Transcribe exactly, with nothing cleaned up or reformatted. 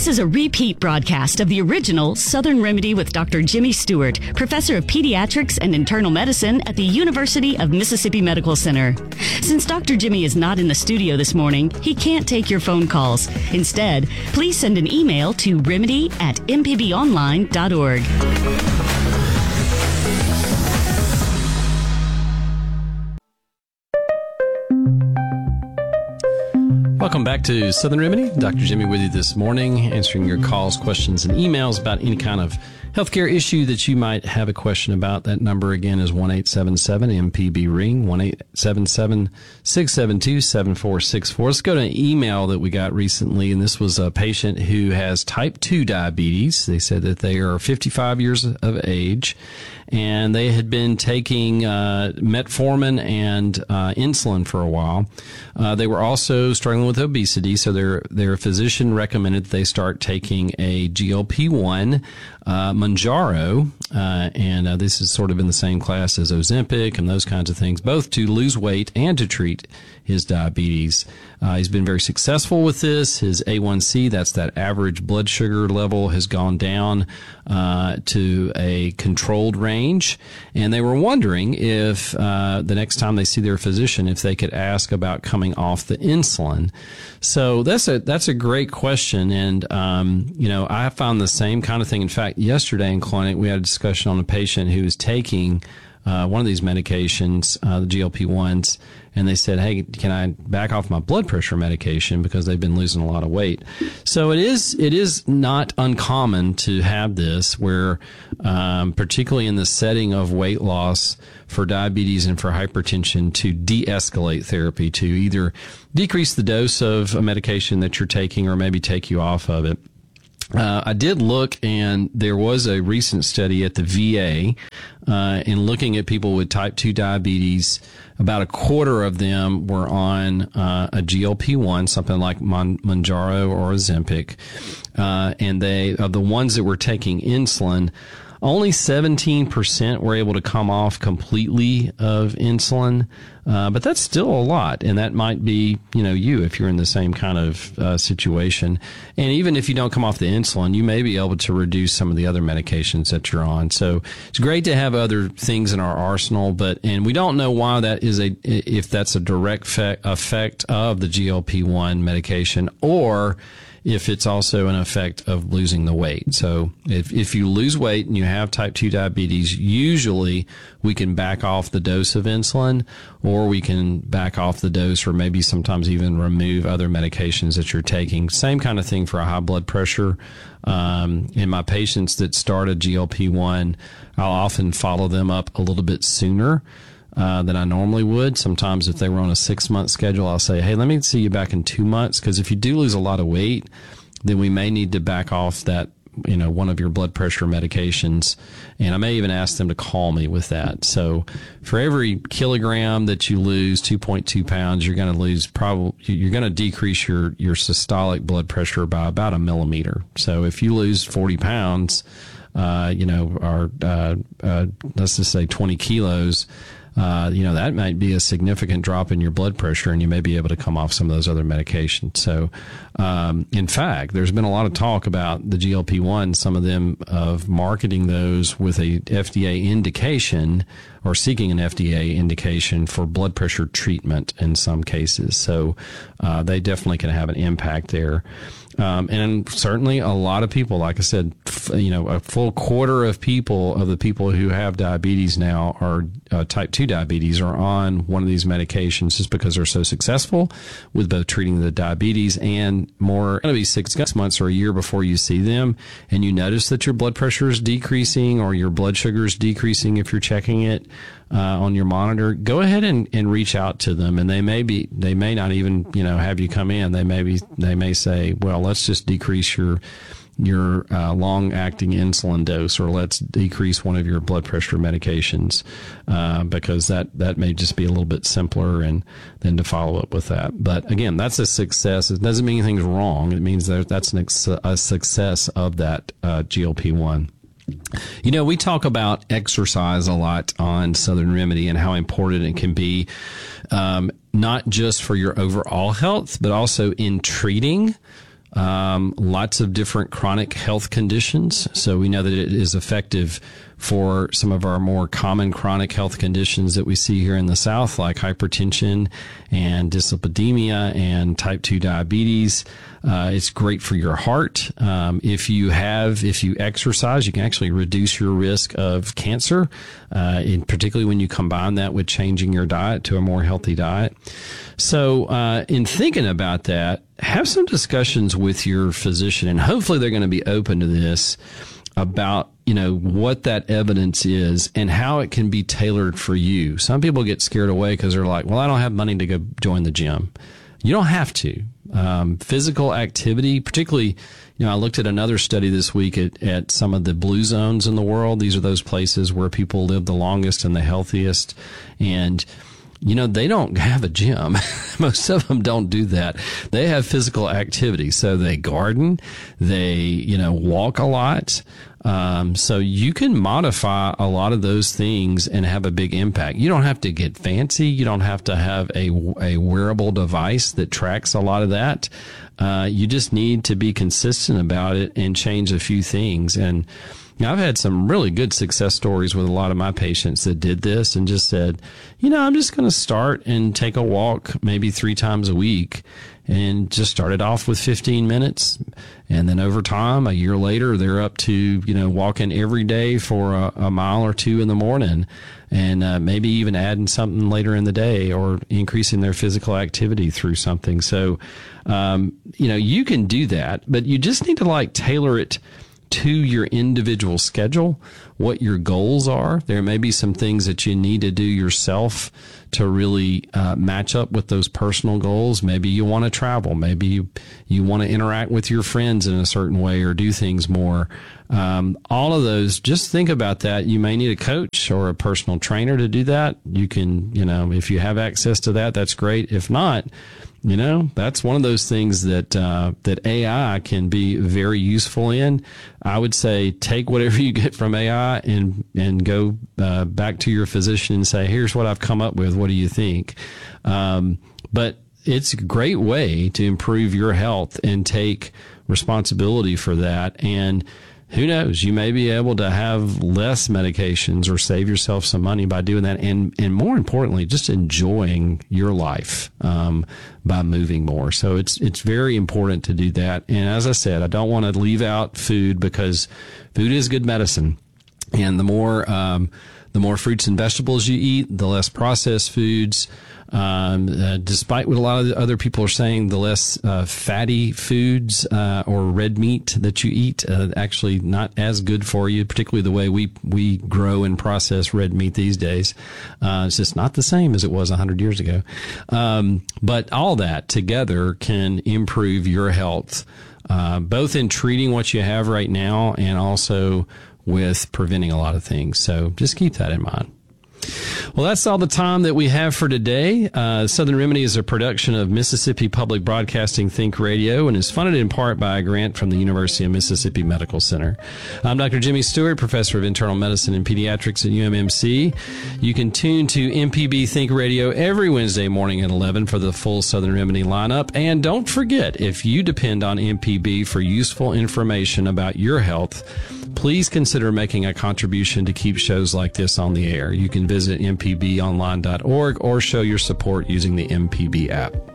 This is a repeat broadcast of the original Southern Remedy with Doctor Jimmy Stewart, professor of pediatrics and internal medicine at the University of Mississippi Medical Center. Since Doctor Jimmy is not in the studio this morning, he can't take your phone calls. Instead, please send an email to remedy at m p b online dot org. Welcome back to Southern Remedy. Doctor Jimmy with you this morning, answering your calls, questions, and emails about any kind of healthcare issue that you might have a question about. That number again is one eight seven seven M P B ring, one eight seven seven, six seven two, seven four six four. Let's go to an email that we got recently, and this was a patient who has type two diabetes. They said that they are fifty-five years of age, and they had been taking uh, metformin and uh, insulin for a while. Uh, they were also struggling with obesity, so their their physician recommended that they start taking a G L P one, uh, Mounjaro, uh, and uh, this is sort of in the same class as Ozempic and those kinds of things, both to lose weight and to treat his diabetes. Uh, he's been very successful with this. His A one C, that's that average blood sugar level, has gone down uh, to a controlled range. And they were wondering if uh, the next time they see their physician, if they could ask about coming off the insulin. So that's a that's a great question. And, um, you know, I found the same kind of thing. In fact, yesterday in clinic, we had a discussion on a patient who was taking uh, one of these medications, uh, the G L P ones, and they said, hey, can I back off my blood pressure medication because they've been losing a lot of weight? So it is it is not uncommon to have this where, um, particularly in the setting of weight loss for diabetes and for hypertension, to de-escalate therapy, to either decrease the dose of a medication that you're taking or maybe take you off of it. Uh, I did look, and there was a recent study at the V A uh, in looking at people with type two diabetes. About a quarter of them were on uh, a G L P one, something like Mon- Mounjaro or Ozempic, uh, and they of the ones that were taking insulin, only seventeen percent were able to come off completely of insulin, uh, but that's still a lot, and that might be, you know, you if you're in the same kind of uh, situation. And even if you don't come off the insulin, you may be able to reduce some of the other medications that you're on. So it's great to have other things in our arsenal, but and we don't know why that is a if that's a direct fe- effect of the G L P one medication or if it's also an effect of losing the weight. So if, if you lose weight and you have type two diabetes, usually we can back off the dose of insulin, or we can back off the dose or maybe sometimes even remove other medications that you're taking. Same kind of thing for a high blood pressure. Um, in my patients that start a G L P one, I'll often follow them up a little bit sooner Uh, than I normally would. Sometimes if they were on a six-month schedule, I'll say, hey, let me see you back in two months, because if you do lose a lot of weight, then we may need to back off that, you know, one of your blood pressure medications. And I may even ask them to call me with that. So for every kilogram that you lose, two point two pounds, you're going to lose probably, you're going to decrease your, your systolic blood pressure by about a millimeter. So if you lose forty pounds, uh, you know, or, uh, uh, let's just say twenty kilos, Uh, you know, that might be a significant drop in your blood pressure, and you may be able to come off some of those other medications. So, um, in fact, there's been a lot of talk about the G L P one, some of them of marketing those with a F D A indication or seeking an F D A indication for blood pressure treatment in some cases. So, uh, they definitely can have an impact there. Um, and certainly a lot of people, like I said, f- you know, a full quarter of people, of the people who have diabetes now are uh, type two diabetes, are on one of these medications just because they're so successful with both treating the diabetes and more. It's going to be six months or a year before you see them and you notice that your blood pressure is decreasing or your blood sugar is decreasing if you're checking it uh, on your monitor. Go ahead and, and reach out to them, and they may be, they may not even, you know, have you come in. They may be, they may say, well, let's just decrease your your uh, long-acting insulin dose, or let's decrease one of your blood pressure medications, uh, because that, that may just be a little bit simpler, and then to follow up with that. But again, that's a success. It doesn't mean anything's wrong. It means that that's an ex- a success of that uh, G L P one. You know, we talk about exercise a lot on Southern Remedy and how important it can be, um, not just for your overall health, but also in treating um, lots of different chronic health conditions. So we know that it is effective for some of our more common chronic health conditions that we see here in the South, like hypertension and dyslipidemia and type two diabetes. Uh, it's great for your heart. Um, if you have, if you exercise, you can actually reduce your risk of cancer, uh, in particularly when you combine that with changing your diet to a more healthy diet. So, uh, in thinking about that, have some discussions with your physician, and hopefully they're going to be open to this about, you know, what that evidence is and how it can be tailored for you. Some people get scared away because they're like, well, I don't have money to go join the gym. You don't have to. Um, physical activity, particularly, you know, I looked at another study this week at, at some of the blue zones in the world. These are those places where people live the longest and the healthiest. And, you know, they don't have a gym. Most of them don't do that. They have physical activity. So they garden, they, you know, walk a lot. Um, so you can modify a lot of those things and have a big impact. You don't have to get fancy. You don't have to have a, a wearable device that tracks a lot of that. Uh, you just need to be consistent about it and change a few things. And you know, I've had some really good success stories with a lot of my patients that did this and just said, you know, I'm just going to start and take a walk maybe three times a week, and just started off with fifteen minutes. And then over time, a year later, they're up to, you know, walking every day for a, a mile or two in the morning, and uh, maybe even adding something later in the day or increasing their physical activity through something. So, um, you know, you can do that, but you just need to like tailor it to your individual schedule, what your goals are. There may be some things that you need to do yourself to really uh, match up with those personal goals. Maybe you want to travel. Maybe you, you want to interact with your friends in a certain way or do things more. Um, all of those, just think about that. You may need a coach or a personal trainer to do that. You can, you know, if you have access to that, that's great. If not, you know, that's one of those things that uh, that A I can be very useful in. I would say take whatever you get from A I and and go uh, back to your physician and say, here's what I've come up with. What do you think? Um, but it's a great way to improve your health and take responsibility for that. And who knows, you may be able to have less medications or save yourself some money by doing that. And, and more importantly, just enjoying your life, um, by moving more. So it's, it's very important to do that. And as I said, I don't want to leave out food because food is good medicine. And the more, um, the more fruits and vegetables you eat, the less processed foods. Um, uh, despite what a lot of the other people are saying, the less uh, fatty foods uh, or red meat that you eat, uh, actually not as good for you, particularly the way we we grow and process red meat these days. Uh, it's just not the same as it was one hundred years ago. Um, but all that together can improve your health, uh, both in treating what you have right now and also with preventing a lot of things. So just keep that in mind. Well, that's all the time that we have for today. Uh, Southern Remedy is a production of Mississippi Public Broadcasting Think Radio and is funded in part by a grant from the University of Mississippi Medical Center. I'm Doctor Jimmy Stewart, Professor of Internal Medicine and Pediatrics at U M M C. You can tune to M P B Think Radio every Wednesday morning at eleven for the full Southern Remedy lineup. And don't forget, if you depend on M P B for useful information about your health, please consider making a contribution to keep shows like this on the air. You can visit m p b online dot org or show your support using the M P B app.